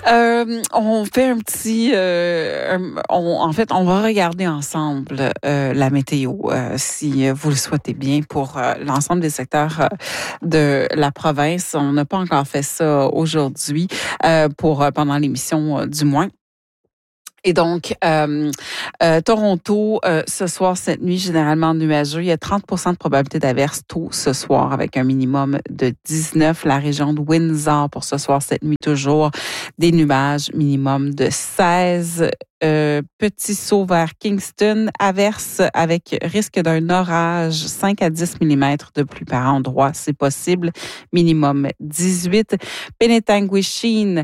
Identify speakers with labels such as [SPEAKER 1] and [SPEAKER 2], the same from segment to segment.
[SPEAKER 1] On fait un petit, on va regarder ensemble la météo, si vous le souhaitez bien, pour l'ensemble des secteurs de la province. On n'a pas encore fait ça aujourd'hui, pendant l'émission du moins. Et donc, Toronto, ce soir, cette nuit, généralement nuageux. Il y a 30% de probabilité d'averse tôt ce soir avec un minimum de 19. La région de Windsor pour ce soir, cette nuit, toujours des nuages, minimum de 16. Petit saut vers Kingston, averse avec risque d'un orage, 5 à 10 millimètres de pluie par endroit, c'est possible, minimum 18. Penetanguishene,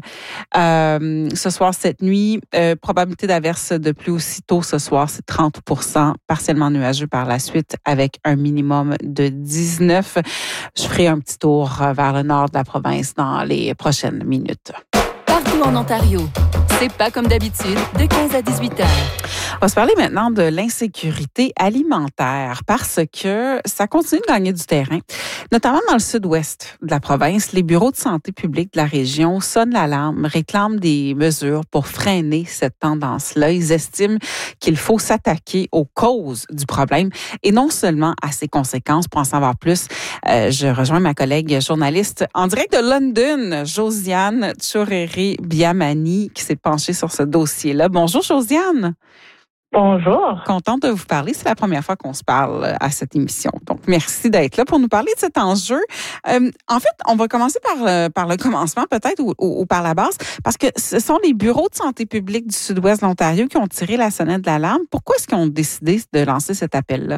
[SPEAKER 1] ce soir, cette nuit, probabilité d'averse de pluie aussitôt ce soir, c'est 30%, partiellement nuageux par la suite avec un minimum de 19. Je ferai un petit tour vers le nord de la province dans les prochaines minutes.
[SPEAKER 2] Partout en Ontario, c'est pas comme d'habitude, de 15 à 18 heures.
[SPEAKER 1] On va se parler maintenant de l'insécurité alimentaire parce que ça continue de gagner du terrain, notamment dans le sud-ouest de la province. Les bureaux de santé publique de la région sonnent l'alarme, réclament des mesures pour freiner cette tendance-là. Ils estiment qu'il faut s'attaquer aux causes du problème et non seulement à ses conséquences. Pour en savoir plus, je rejoins ma collègue journaliste en direct de London, Josiane Tchoreri-Biamani, qui s'est penchée sur ce dossier-là. Bonjour, Josiane.
[SPEAKER 3] Bonjour.
[SPEAKER 1] Contente de vous parler. C'est la première fois qu'on se parle à cette émission. Donc, merci d'être là pour nous parler de cet enjeu. En fait, on va commencer par le commencement peut-être ou par la base, parce que ce sont les bureaux de santé publique du sud-ouest de l'Ontario qui ont tiré la sonnette d'alarme. Pourquoi est-ce qu'ils ont décidé de lancer cet appel-là?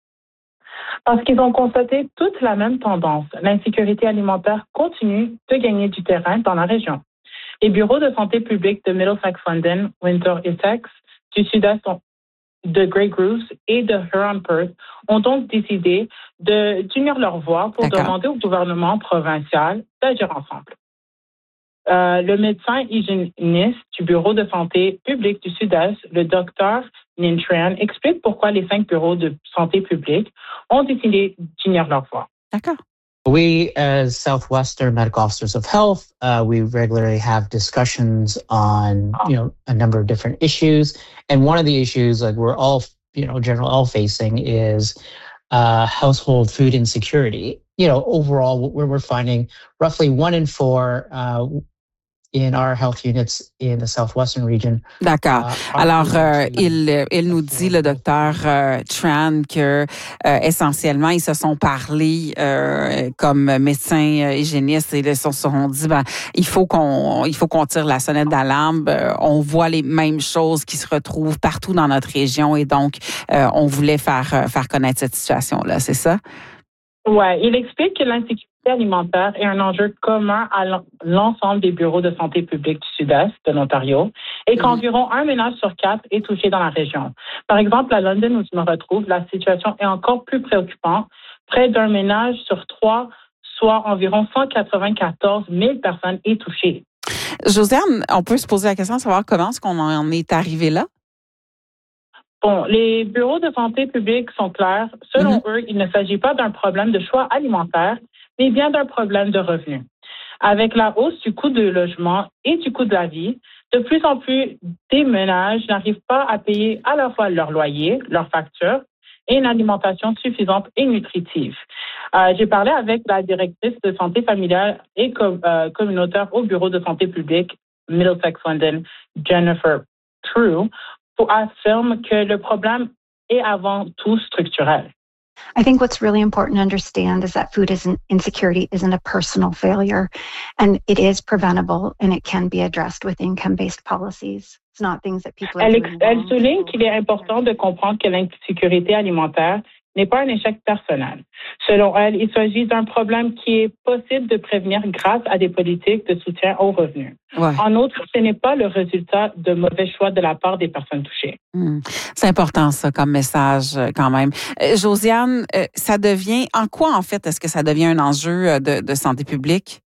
[SPEAKER 3] Parce qu'ils ont constaté toute la même tendance. L'insécurité alimentaire continue de gagner du terrain dans la région. Les bureaux de santé publique de Middlesex-London, Windsor-Essex, du sud-est de Grey Groove et de Huron-Perth ont donc décidé d'unir leur voix pour demander au gouvernement provincial d'agir ensemble. Le médecin hygiéniste du bureau de santé publique du sud-est, le docteur Ninh Tran, explique pourquoi les 5 bureaux de santé publique ont décidé d'unir leur voix.
[SPEAKER 1] D'accord.
[SPEAKER 4] We, as Southwestern Medical Officers of Health, we regularly have discussions on, a number of different issues. And one of the issues, like we're all, all facing is household food insecurity. Overall, we're finding roughly 1 in 4 in our health units in the southwestern region.
[SPEAKER 1] D'accord. Alors, il nous dit, le docteur Tran, que essentiellement, ils se sont parlé comme médecins hygiénistes et ils se sont dit, il faut qu'on tire la sonnette d'alarme. On voit les mêmes choses qui se retrouvent partout dans notre région et donc, on voulait faire connaître cette situation-là, c'est ça?
[SPEAKER 3] Ouais, il explique que l'insécurité alimentaire est un enjeu commun à l'ensemble des bureaux de santé publique du sud-est de l'Ontario et qu'environ 1 ménage sur 4 est touché dans la région. Par exemple, à London, où je me retrouve, la situation est encore plus préoccupante. Près d'un ménage sur 3, soit environ 194 000 personnes, est touché.
[SPEAKER 1] Josiane, on peut se poser la question de savoir comment est-ce qu'on en est arrivé là?
[SPEAKER 3] Bon, les bureaux de santé publique sont clairs. Selon eux, il ne s'agit pas d'un problème de choix alimentaire, mais bien d'un problème de revenus. Avec la hausse du coût du logement et du coût de la vie, de plus en plus des ménages n'arrivent pas à payer à la fois leur loyer, leurs factures et une alimentation suffisante et nutritive. J'ai parlé avec la directrice de santé familiale et communautaire au bureau de santé publique Middlesex-London, Jennifer True, pour affirme que le problème est avant tout structurel.
[SPEAKER 5] I think what's really important to understand is that food insecurity isn't a personal failure, and it is preventable, and it can be addressed with income-based policies. It's not things that people are doing.
[SPEAKER 3] Elle souligne qu'il est important de comprendre que l'insécurité alimentaire n'est pas un échec personnel. Selon elle, il s'agit d'un problème qui est possible de prévenir grâce à des politiques de soutien aux revenus.
[SPEAKER 1] Ouais.
[SPEAKER 3] En outre, ce n'est pas le résultat de mauvais choix de la part des personnes touchées.
[SPEAKER 1] C'est important, ça, comme message, quand même. Josiane, ça devient, en quoi, en fait, est-ce que ça devient un enjeu de santé publique?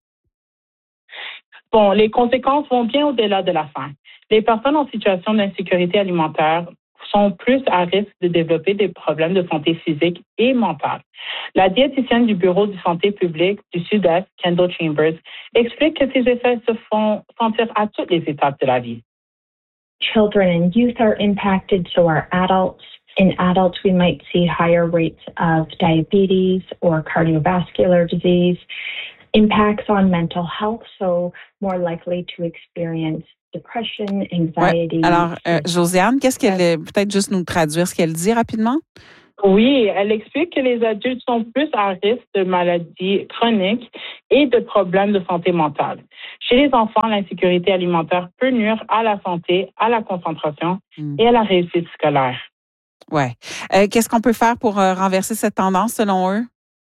[SPEAKER 3] Bon, les conséquences vont bien au-delà de la faim. Les personnes en situation d'insécurité alimentaire sont plus à risque de développer des problèmes de santé physique et mentale. La diététicienne du Bureau de santé publique du Sud-Est, Kendall Chambers, explique que ces effets se font sentir à toutes les étapes de la vie.
[SPEAKER 6] Children and youth are impacted, so are adults. In adults, we might see higher rates of diabetes or cardiovascular disease, impacts on mental health, so more likely to experience depression, anxiety.
[SPEAKER 1] Ouais. Alors, Josiane, qu'est-ce qu'elle peut-être juste nous traduire ce qu'elle dit rapidement?
[SPEAKER 3] Oui, elle explique que les adultes sont plus à risque de maladies chroniques et de problèmes de santé mentale. Chez les enfants, l'insécurité alimentaire peut nuire à la santé, à la concentration et à la réussite scolaire.
[SPEAKER 1] Ouais. Qu'est-ce qu'on peut faire pour renverser cette tendance selon eux?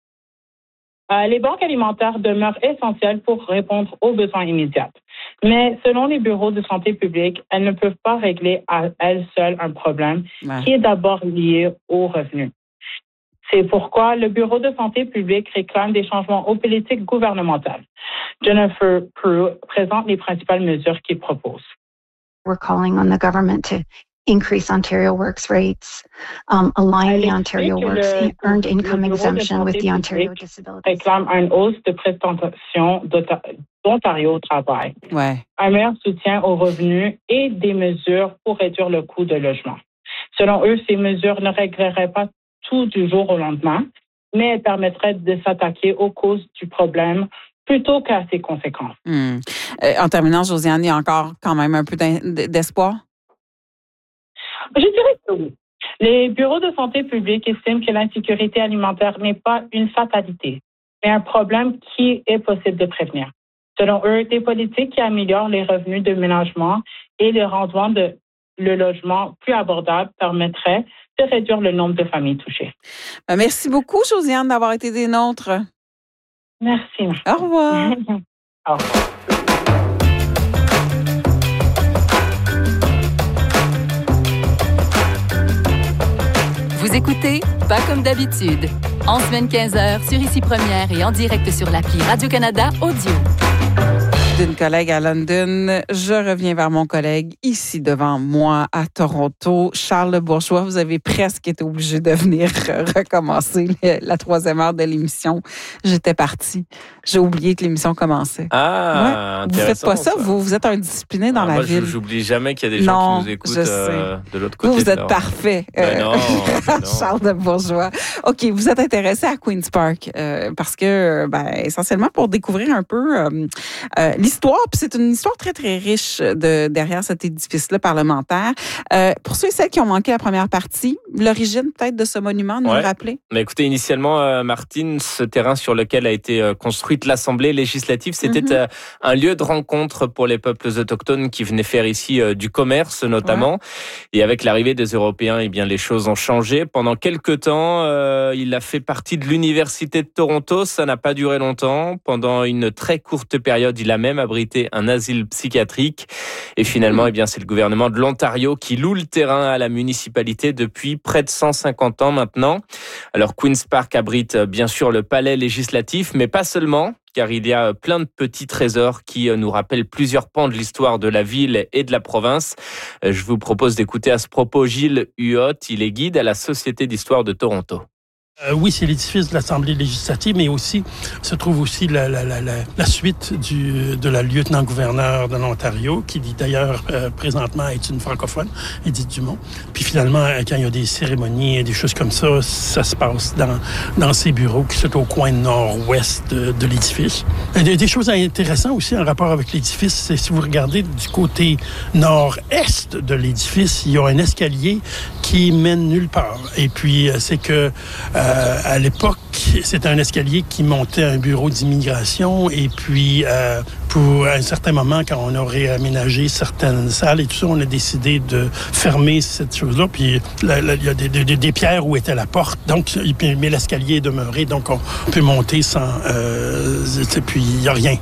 [SPEAKER 3] Les banques alimentaires demeurent essentielles pour répondre aux besoins immédiats. Mais selon les bureaux de santé publique, elles ne peuvent pas régler à elles seules un problème qui est d'abord lié aux revenus. C'est pourquoi le Bureau de santé publique réclame des changements aux politiques gouvernementales. Jennifer Prue présente les principales mesures qu'il propose.
[SPEAKER 5] We're calling on the government to increase Ontario Works rates, align the Ontario Works earned income exemption with the Ontario Disability.
[SPEAKER 3] Réclame une hausse de prestations d'Ontario au travail, un meilleur soutien aux revenus et des mesures pour réduire le coût de logement. Selon eux, ces mesures ne régleraient pas tout du jour au lendemain, mais elles permettraient de s'attaquer aux causes du problème plutôt qu'à ses conséquences.
[SPEAKER 1] En terminant, Josiane, il y a encore quand même un peu d'espoir?
[SPEAKER 3] Je dirais que oui. Les bureaux de santé publique estiment que l'insécurité alimentaire n'est pas une fatalité, mais un problème qui est possible de prévenir. Selon eux, des politiques qui améliorent les revenus de ménagement et le rendement de le logement plus abordable permettraient de réduire le nombre de familles touchées.
[SPEAKER 1] Merci beaucoup, Josiane, d'avoir été des nôtres.
[SPEAKER 3] Merci.
[SPEAKER 1] Au revoir.
[SPEAKER 3] Au revoir.
[SPEAKER 2] Vous écoutez Pas comme d'habitude. En semaine 15h sur Ici Première et en direct sur l'appli Radio-Canada Audio.
[SPEAKER 1] D'une collègue à London, je reviens vers mon collègue ici devant moi à Toronto. Charles Bourgeois, vous avez presque été obligé de venir recommencer la troisième heure de l'émission. J'étais partie. J'ai oublié que l'émission commençait.
[SPEAKER 7] Ah,
[SPEAKER 1] Vous faites pas ça? Vous êtes indiscipliné dans la ville.
[SPEAKER 7] Moi, j'oublie jamais qu'il y a des gens qui nous écoutent de l'autre côté.
[SPEAKER 1] Vous êtes parfait.
[SPEAKER 7] Non.
[SPEAKER 1] Charles de Bourgeois. OK, vous êtes intéressé à Queen's Park parce que, essentiellement pour découvrir un peu l'histoire, puis c'est une histoire très, très riche derrière cet édifice-là parlementaire. Pour ceux et celles qui ont manqué la première partie, l'origine peut-être de ce monument, nous le rappeler?
[SPEAKER 7] Mais écoutez, initialement, Martine, ce terrain sur lequel a été construite l'Assemblée législative, c'était un lieu de rencontre pour les peuples autochtones qui venaient faire ici du commerce notamment. Ouais. Et avec l'arrivée des Européens, eh bien, les choses ont changé. Pendant quelques temps, il a fait partie de l'Université de Toronto. Ça n'a pas duré longtemps. Pendant une très courte période, il a même abrité un asile psychiatrique. Et finalement, eh bien, c'est le gouvernement de l'Ontario qui loue le terrain à la municipalité depuis près de 150 ans maintenant. Alors, Queen's Park abrite bien sûr le palais législatif, mais pas seulement, car il y a plein de petits trésors qui nous rappellent plusieurs pans de l'histoire de la ville et de la province. Je vous propose d'écouter à ce propos Gilles Huot. Il est guide à la Société d'histoire de Toronto.
[SPEAKER 8] Oui, c'est l'édifice de l'Assemblée législative, mais aussi se trouve aussi la suite de la lieutenant-gouverneur de l'Ontario, qui dit d'ailleurs présentement est une francophone, Edith Dumont. Puis finalement, quand il y a des cérémonies et des choses comme ça, ça se passe dans ces bureaux qui sont au coin nord-ouest de l'édifice. Des choses intéressantes aussi en rapport avec l'édifice, c'est si vous regardez du côté nord-est de l'édifice, il y a un escalier qui mène nulle part. Et puis, c'est que à l'époque, c'était un escalier qui montait à un bureau d'immigration et puis pour un certain moment, quand on aurait aménagé certaines salles et tout ça, on a décidé de fermer cette chose-là. Puis il y a des pierres où était la porte, donc mais l'escalier est demeuré, donc on peut monter sans... puis il n'y a rien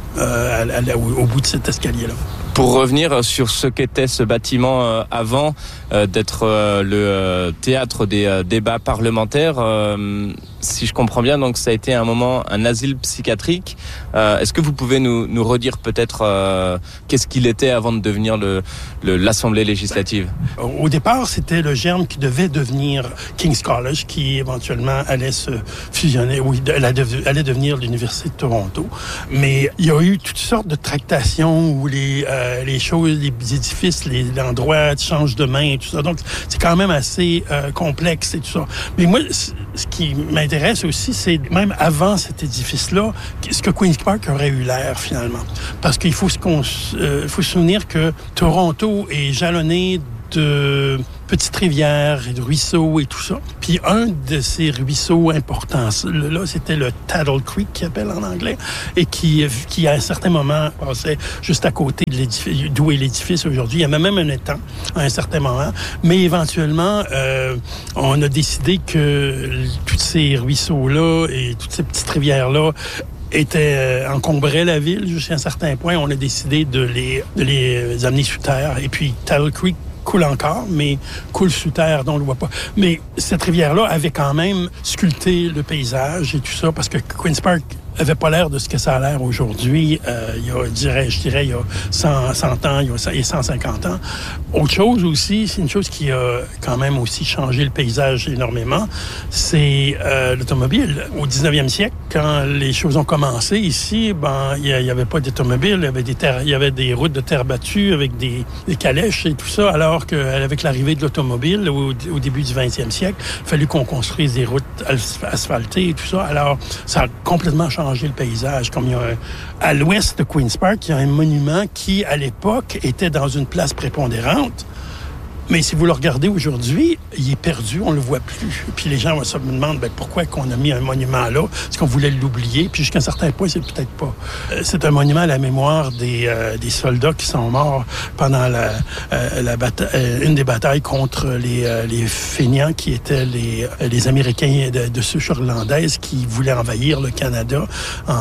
[SPEAKER 8] au bout de cet escalier-là.
[SPEAKER 7] Pour revenir sur ce qu'était ce bâtiment avant d'être le théâtre des débats parlementaires, Si je comprends bien, donc ça a été un asile psychiatrique. Est-ce que vous pouvez nous redire peut-être qu'est-ce qu'il était avant de devenir l'Assemblée législative?
[SPEAKER 8] Au départ, c'était le germe qui devait devenir King's College, qui éventuellement allait se fusionner, allait devenir l'Université de Toronto. Mais il y a eu toutes sortes de tractations où les choses, les édifices, l'endroit changent de main et tout ça. Donc, c'est quand même assez complexe et tout ça. Mais moi, ce qui m'intéresse aussi, c'est même avant cet édifice-là, ce que Queen's Park aurait eu l'air finalement. Parce qu'il faut se souvenir que Toronto est jalonné de petites rivières et de ruisseaux et tout ça. Puis un de ces ruisseaux importants, là, c'était le Tattle Creek, qu'ils appellent en anglais, et qui à un certain moment passait juste à côté de l'édifice, d'où est l'édifice aujourd'hui. Il y avait même un étang à un certain moment. Mais éventuellement, on a décidé que tous ces ruisseaux-là et toutes ces petites rivières-là encombraient la ville jusqu'à un certain point. On a décidé de les amener sous terre. Et puis Tattle Creek coule encore, mais coule sous terre, dont on le voit pas. Mais cette rivière-là avait quand même sculpté le paysage et tout ça, parce que Queen's Park avait pas l'air de ce que ça a l'air aujourd'hui, il y a 100 ans, il y a 150 ans. Autre chose aussi, c'est une chose qui a quand même aussi changé le paysage énormément, c'est l'automobile. Au 19e siècle, quand les choses ont commencé ici, il y avait pas d'automobile, il y avait des routes de terre battue avec des calèches et tout ça, alors qu'avec l'arrivée de l'automobile au début du 20e siècle, il a fallu qu'on construise des routes asphaltées et tout ça. Alors, ça a complètement changé le paysage. Comme il y a à l'ouest de Queen's Park, il y a un monument qui, à l'époque, était dans une place prépondérante. Mais si vous le regardez aujourd'hui, il est perdu, on le voit plus. Puis les gens se demandent pourquoi qu'on a mis un monument là, est-ce qu'on voulait l'oublier? Puis jusqu'à un certain point, c'est peut-être pas. C'est un monument à la mémoire des soldats qui sont morts pendant une des batailles contre les Fainéants, qui étaient les Américains de souche irlandaise qui voulaient envahir le Canada en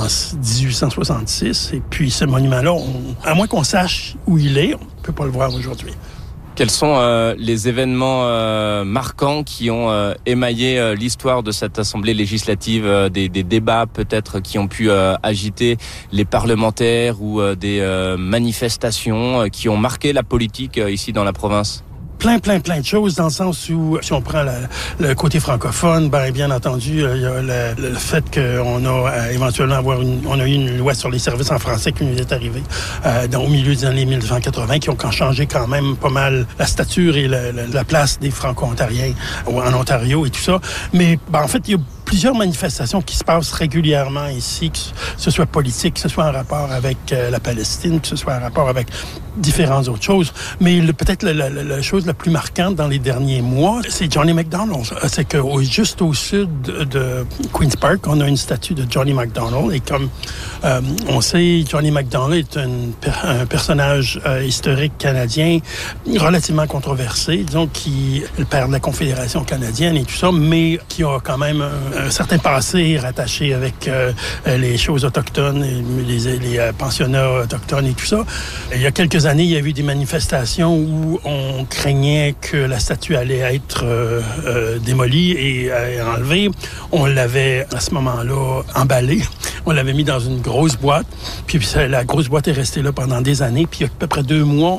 [SPEAKER 8] 1866. Et puis ce monument-là, à moins qu'on sache où il est, on peut pas le voir aujourd'hui.
[SPEAKER 7] Quels sont les événements marquants qui ont émaillé l'histoire de cette Assemblée législative, des débats peut-être qui ont pu agiter les parlementaires ou des manifestations qui ont marqué la politique ici dans la province?
[SPEAKER 8] Plein de choses, dans le sens où, si on prend le côté francophone, bien entendu, il y a le fait qu'on a éventuellement on a eu une loi sur les services en français qui nous est arrivée au milieu des années 1980, qui ont changé quand même pas mal la stature et la place des Franco-Ontariens en Ontario et tout ça. Mais en fait, il y a plusieurs manifestations qui se passent régulièrement ici, que ce soit politique, que ce soit en rapport avec la Palestine, que ce soit en rapport avec différentes autres choses. Mais peut-être la chose la plus marquante dans les derniers mois, c'est Johnny MacDonald. C'est que juste au sud de Queen's Park, on a une statue de Johnny MacDonald. Et comme on sait, Johnny MacDonald est un personnage historique canadien relativement controversé, disons, qui est le père de la Confédération canadienne et tout ça, mais qui a quand même un certain passé rattaché avec les choses autochtones, les pensionnats autochtones et tout ça. Il y a quelques années, il y a eu des manifestations où on craignait que la statue allait être démolie et enlevée. On l'avait, à ce moment-là, emballée. On l'avait mis dans une grosse boîte. Puis la grosse boîte est restée là pendant des années. Puis il y a à peu près 2 mois,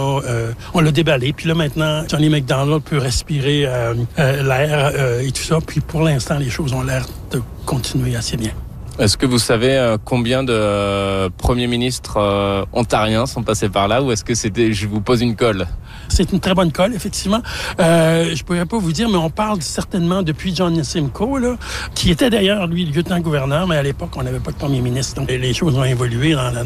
[SPEAKER 8] on l'a déballée. Puis là, maintenant, Johnny MacDonald peut respirer l'air et tout ça. Puis pour l'instant, les choses ont l'air de continuer assez bien.
[SPEAKER 7] Est-ce que vous savez combien de premiers ministres ontariens sont passés par là, ou est-ce que je vous pose une colle?
[SPEAKER 8] C'est une très bonne colle, effectivement. Je pourrais pas vous dire, mais on parle certainement depuis John Simcoe, là, qui était d'ailleurs, lui, lieutenant-gouverneur, mais à l'époque, on n'avait pas de premier ministre. Donc, les choses ont évolué dans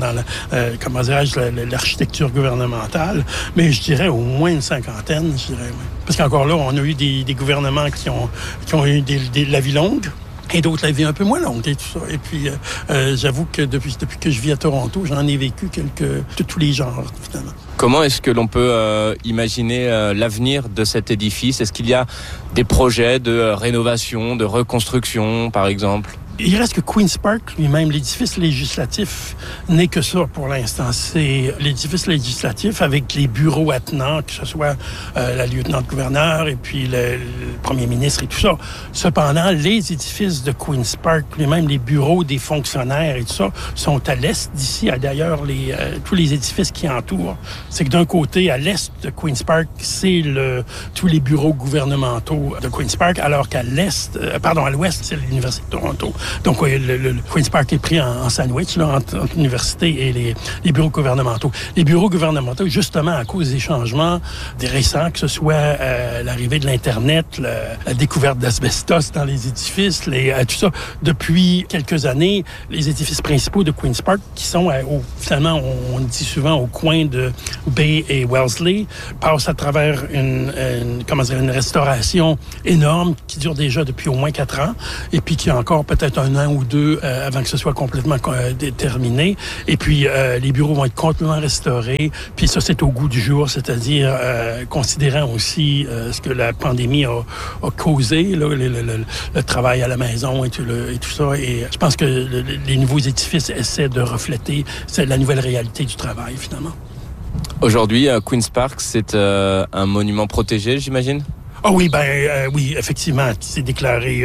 [SPEAKER 8] l'architecture gouvernementale, mais je dirais au moins une cinquantaine, je dirais. Oui. Parce qu'encore là, on a eu des gouvernements qui ont eu la vie longue, et d'autres la vie un peu moins longue et tout ça. Et puis, j'avoue que depuis que je vis à Toronto, j'en ai vécu de tous les genres, finalement.
[SPEAKER 7] Comment est-ce que l'on peut imaginer l'avenir de cet édifice? Est-ce qu'il y a des projets de rénovation, de reconstruction, par exemple?
[SPEAKER 8] Il reste que Queen's Park, lui-même, l'édifice législatif, n'est que ça pour l'instant. C'est l'édifice législatif avec les bureaux attenants, que ce soit la lieutenant-gouverneur et puis le premier ministre et tout ça. Cependant, les édifices de Queen's Park, lui-même les bureaux des fonctionnaires et tout ça, sont à l'est d'ici. D'ailleurs, tous les édifices qui entourent. C'est que d'un côté, à l'est de Queen's Park, c'est tous les bureaux gouvernementaux de Queen's Park, alors qu'à à l'ouest, c'est l'Université de Toronto. Donc, le Queen's Park est pris en sandwich là, entre l'université et les bureaux gouvernementaux. Les bureaux gouvernementaux, justement, à cause des changements des récents, que ce soit l'arrivée de l'Internet, la découverte d'asbestos dans les édifices, tout ça, depuis quelques années, les édifices principaux de Queen's Park, qui sont finalement, on dit souvent, au coin de Bay et Wellesley, passent à travers une restauration énorme qui dure déjà depuis au moins 4 ans et puis qui a encore peut-être 1 an ou 2 avant que ce soit complètement terminé. Et puis, les bureaux vont être complètement restaurés. Puis ça, c'est au goût du jour, c'est-à-dire considérant aussi ce que la pandémie a causé, là, le travail à la maison et tout ça. Et je pense que les nouveaux édifices essaient de refléter la nouvelle réalité du travail, finalement.
[SPEAKER 7] Aujourd'hui, Queen's Park, c'est un monument protégé, j'imagine?
[SPEAKER 8] Ah oui, oui, effectivement, c'est déclaré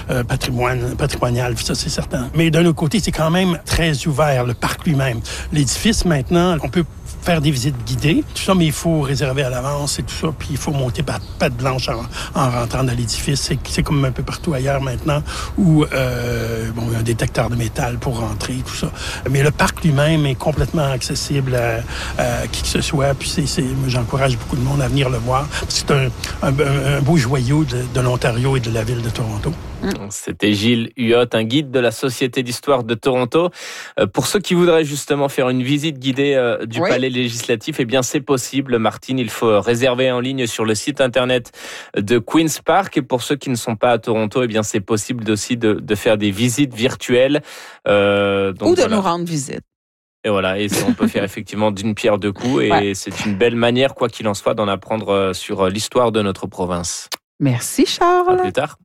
[SPEAKER 8] patrimonial, ça c'est certain. Mais d'un autre côté, c'est quand même très ouvert, le parc lui-même. L'édifice, maintenant, on peut faire des visites guidées, tout ça, mais il faut réserver à l'avance et tout ça, puis il faut monter patte blanche en rentrant dans l'édifice. C'est comme un peu partout ailleurs maintenant, où il y a un détecteur de métal pour rentrer, tout ça. Mais le parc lui-même est complètement accessible à qui que ce soit, puis moi, j'encourage beaucoup de monde à venir le voir. C'est un beau joyau de l'Ontario et de la ville de Toronto.
[SPEAKER 7] C'était Gilles Huot, un guide de la Société d'histoire de Toronto. Pour ceux qui voudraient justement faire une visite guidée du palais législatif, eh bien c'est possible, Martine. Il faut réserver en ligne sur le site internet de Queen's Park. Et pour ceux qui ne sont pas à Toronto, eh bien c'est possible aussi de faire des visites virtuelles.
[SPEAKER 1] Ou de nous rendre visite.
[SPEAKER 7] Et voilà, et on peut faire effectivement d'une pierre deux coups. Et c'est une belle manière, quoi qu'il en soit, d'en apprendre sur l'histoire de notre province.
[SPEAKER 1] Merci Charles.
[SPEAKER 7] À plus tard.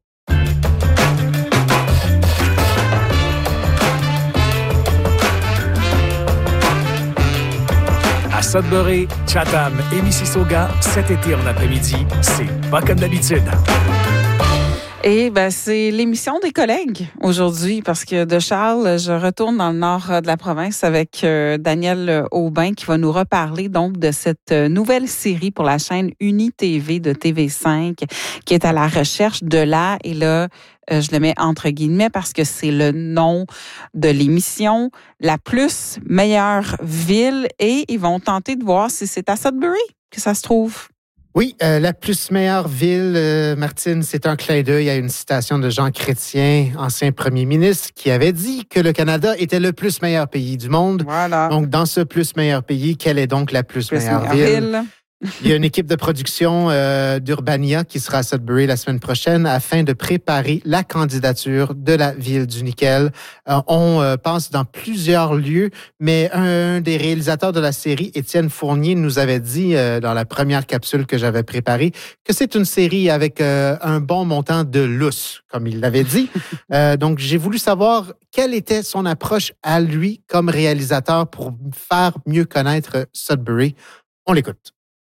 [SPEAKER 9] À Sudbury, Chatham et Mississauga, cet été en après-midi, c'est pas comme d'habitude.
[SPEAKER 1] Et c'est l'émission des collègues aujourd'hui parce que de Charles, je retourne dans le nord de la province avec Daniel Aubin qui va nous reparler donc de cette nouvelle série pour la chaîne UniTV de TV5 qui est à la recherche de et là, je le mets entre guillemets parce que c'est le nom de l'émission, la plus meilleure ville et ils vont tenter de voir si c'est à Sudbury que ça se trouve.
[SPEAKER 10] Oui, la plus meilleure ville, Martine, c'est un clin d'œil à une citation de Jean Chrétien, ancien premier ministre, qui avait dit que le Canada était le plus meilleur pays du monde.
[SPEAKER 1] Voilà.
[SPEAKER 10] Donc, dans ce plus meilleur pays, quelle est donc la plus meilleure ville? Il y a une équipe de production d'Urbania qui sera à Sudbury la semaine prochaine afin de préparer la candidature de la ville du Nickel. On passe dans plusieurs lieux, mais un des réalisateurs de la série, Étienne Fournier, nous avait dit dans la première capsule que j'avais préparée que c'est une série avec un bon montant de lousse, comme il l'avait dit. Donc, j'ai voulu savoir quelle était son approche à lui comme réalisateur pour faire mieux connaître Sudbury. On l'écoute.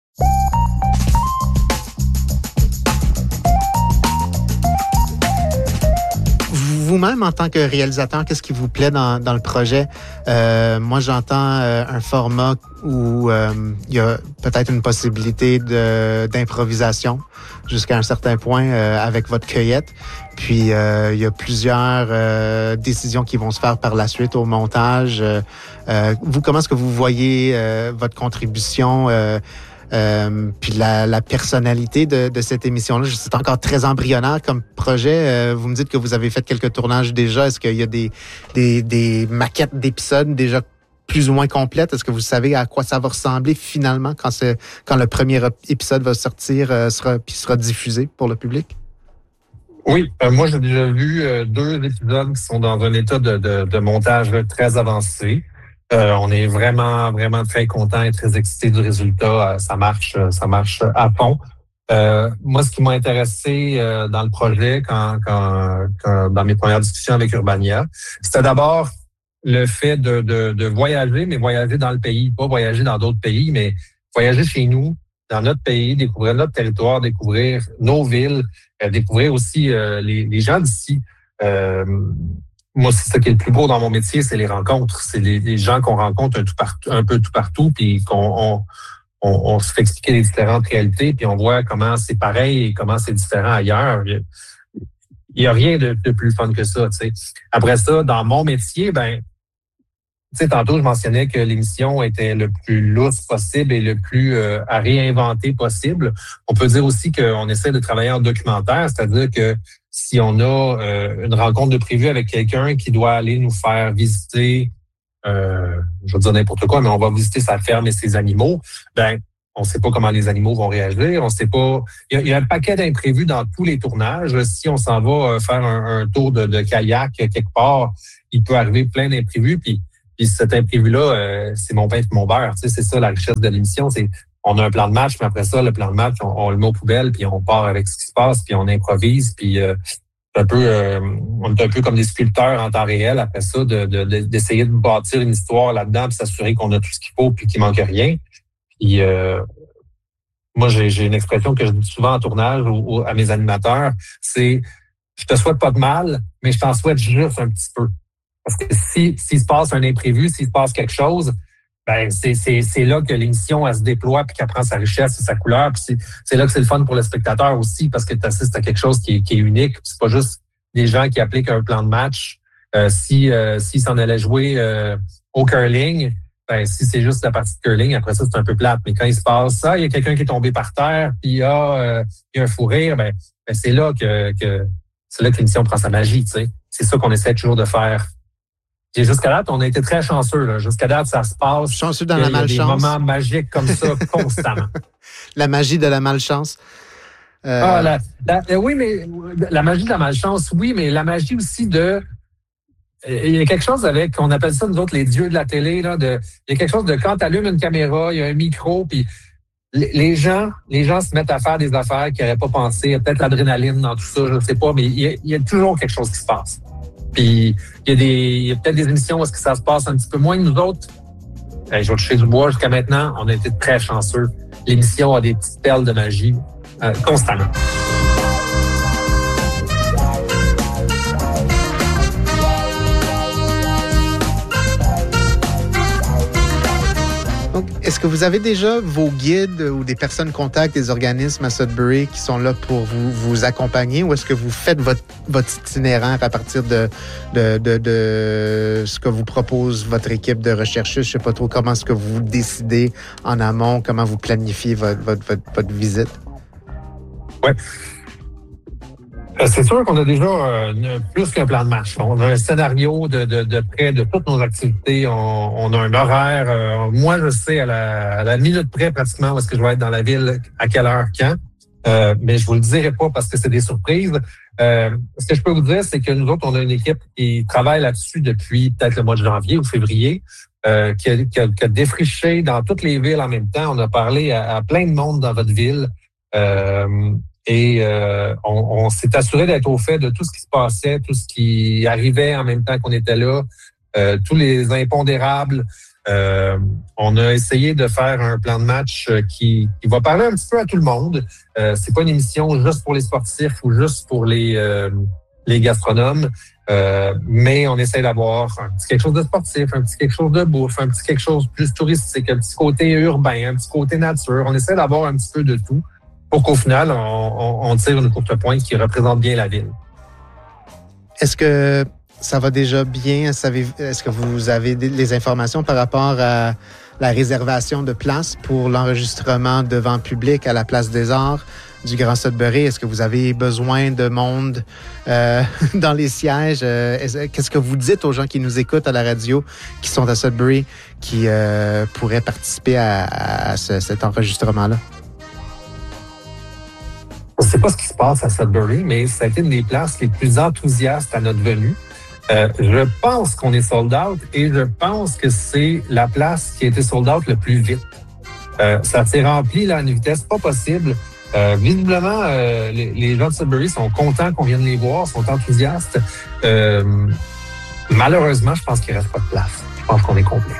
[SPEAKER 10] Vous-même, en tant que réalisateur, qu'est-ce qui vous plaît dans le projet? Moi, j'entends un format où il y a peut-être une possibilité d'improvisation jusqu'à un certain point avec votre cueillette. Puis, il y a plusieurs décisions qui vont se faire par la suite au montage. Vous, comment est-ce que vous voyez votre contribution puis la personnalité de cette émission-là? C'est encore très embryonnaire comme projet. Vous me dites que vous avez fait quelques tournages déjà. Est-ce qu'il y a des maquettes d'épisodes déjà plus ou moins complètes? Est-ce que vous savez à quoi ça va ressembler finalement quand le premier épisode va sortir puis sera diffusé pour le public?
[SPEAKER 11] Oui, moi j'ai déjà vu 2 épisodes qui sont dans un état de montage très avancé. On est vraiment très content et très excité du résultat. Ça marche à fond. Moi, ce qui m'a intéressé dans le projet, quand dans mes premières discussions avec Urbania, c'était d'abord le fait de voyager, mais voyager dans le pays, pas voyager dans d'autres pays, mais voyager chez nous, dans notre pays, découvrir notre territoire, découvrir nos villes, découvrir aussi les gens d'ici. Moi, c'est ça qui est le plus beau dans mon métier, c'est les rencontres. C'est les gens qu'on rencontre un peu tout partout, puis on se fait expliquer les différentes réalités, puis on voit comment c'est pareil et comment c'est différent ailleurs. Il y a rien de plus fun que ça, tu sais. Après ça, dans mon métier, tu sais, tantôt, je mentionnais que l'émission était le plus lousse possible et le plus à réinventer possible. On peut dire aussi qu'on essaie de travailler en documentaire, c'est-à-dire que si on a une rencontre de prévu avec quelqu'un qui doit aller nous faire visiter, je vais dire n'importe quoi, mais on va visiter sa ferme et ses animaux, on ne sait pas comment les animaux vont réagir, on sait pas. Il y a un paquet d'imprévus dans tous les tournages. Si on s'en va faire un tour de kayak quelque part, il peut arriver plein d'imprévus, puis cet imprévu-là, c'est mon pain et mon beurre. Tu sais, c'est ça la richesse de l'émission. C'est on a un plan de match, mais après ça, le plan de match, on le met aux poubelles, puis on part avec ce qui se passe, puis on improvise, puis on est un peu comme des sculpteurs en temps réel après ça, d'essayer de bâtir une histoire là-dedans, puis s'assurer qu'on a tout ce qu'il faut, puis qu'il manque rien. Puis moi, j'ai une expression que je dis souvent en tournage à mes animateurs, c'est je te souhaite pas de mal, mais je t'en souhaite juste un petit peu. Parce que s'il se passe un imprévu, s'il se passe quelque chose, c'est là que l'émission elle se déploie puis qu'elle prend sa richesse et sa couleur. Puis c'est là que c'est le fun pour le spectateur aussi parce que tu assistes à quelque chose qui est unique. C'est pas juste des gens qui appliquent un plan de match. S'ils s'en allaient jouer au curling, si c'est juste la partie de curling, après ça c'est un peu plate. Mais quand il se passe ça, il y a quelqu'un qui est tombé par terre, puis il y a un fou rire. C'est là que l'émission prend sa magie. Tu sais, c'est ça qu'on essaie toujours de faire. Et jusqu'à date, on a été très chanceux. Là. Jusqu'à date, ça se passe.
[SPEAKER 10] Chanceux dans la malchance.
[SPEAKER 11] Il y a des moments magiques comme ça constamment.
[SPEAKER 10] La magie de la malchance.
[SPEAKER 11] Oui, mais la magie de la malchance, oui, mais la magie aussi de... Il y a quelque chose avec, on appelle ça, nous autres, les dieux de la télé. Là, il y a quelque chose de quand tu allumes une caméra, il y a un micro, puis les gens se mettent à faire des affaires qu'ils n'auraient pas pensé. Il y a peut-être l'adrénaline dans tout ça, je ne sais pas, mais il y a toujours quelque chose qui se passe. Puis il y a peut-être des émissions où ça se passe un petit peu moins. Nous autres, je vais toucher du bois jusqu'à maintenant, on a été très chanceux. L'émission a des petites perles de magie constamment.
[SPEAKER 10] Donc, est-ce que vous avez déjà vos guides ou des personnes contacts des organismes à Sudbury qui sont là pour vous accompagner ou est-ce que vous faites votre itinéraire à partir de ce que vous propose votre équipe de recherchistes? Je ne sais pas trop comment est-ce que vous décidez en amont, comment vous planifiez votre visite?
[SPEAKER 11] Oui. C'est sûr qu'on a déjà plus qu'un plan de match. On a un scénario de près de toutes nos activités. On a un horaire. Moi, je sais à la minute près pratiquement où est-ce que je vais être dans la ville, à quelle heure, quand. Mais je vous le dirai pas parce que c'est des surprises. Ce que je peux vous dire, c'est que nous autres, on a une équipe qui travaille là-dessus depuis peut-être le mois de janvier ou février, qui a défriché dans toutes les villes en même temps. On a parlé à plein de monde dans votre ville. On s'est assuré d'être au fait de tout ce qui se passait, tout ce qui arrivait en même temps qu'on était là, tous les impondérables. On a essayé de faire un plan de match qui va parler un petit peu à tout le monde. C'est pas une émission juste pour les sportifs ou juste pour les gastronomes, mais on essaie d'avoir un petit quelque chose de sportif, un petit quelque chose de bouffe, un petit quelque chose plus touristique, un petit côté urbain, un petit côté nature. On essaie d'avoir un petit peu de tout. Pour qu'au final, on tire une courte pointe qui représente bien la ville.
[SPEAKER 10] Est-ce que ça va déjà bien? Est-ce que vous avez les informations par rapport à la réservation de places pour l'enregistrement devant public à la Place des Arts du Grand Sudbury? Est-ce que vous avez besoin de monde dans les sièges? Qu'est-ce que vous dites aux gens qui nous écoutent à la radio, qui sont à Sudbury, qui pourraient participer à cet enregistrement-là?
[SPEAKER 11] On ne sait pas ce qui se passe à Sudbury, mais ça a été une des places les plus enthousiastes à notre venue. Je pense qu'on est sold out et je pense que c'est la place qui a été sold out le plus vite. Ça s'est rempli là, à une vitesse pas possible. Visiblement, les gens de Sudbury sont contents qu'on vienne les voir, sont enthousiastes. Malheureusement, je pense qu'il ne reste pas de place. Je pense qu'on est complet.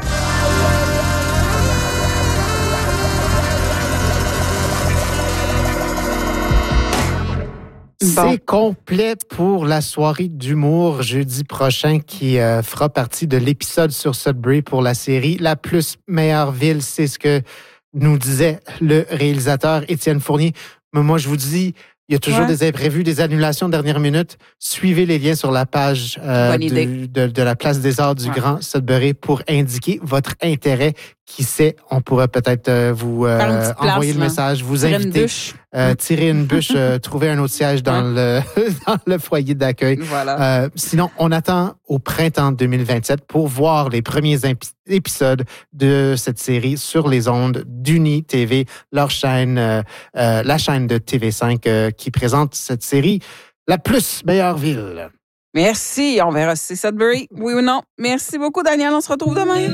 [SPEAKER 10] C'est complet pour la soirée d'humour jeudi prochain qui fera partie de l'épisode sur Sudbury pour la série La plus meilleure ville. C'est ce que nous disait le réalisateur Étienne Fournier. Mais moi, je vous dis, il y a toujours des imprévus, des annulations de dernière minute. Suivez les liens sur la page de la Place des Arts du Grand Sudbury pour indiquer votre intérêt. Qui sait, on pourrait peut-être vous envoyer le message, vous inviter, tirer une bûche, trouver un autre siège dans le foyer d'accueil.
[SPEAKER 1] Voilà.
[SPEAKER 10] Sinon, on attend au printemps 2027 pour voir les premiers épisodes de cette série sur les ondes d'Uni TV, leur chaîne, la chaîne de TV5 qui présente cette série, La plus meilleure ville.
[SPEAKER 1] Merci. On verra si c'est Sudbury, oui ou non. Merci beaucoup, Daniel. On se retrouve demain.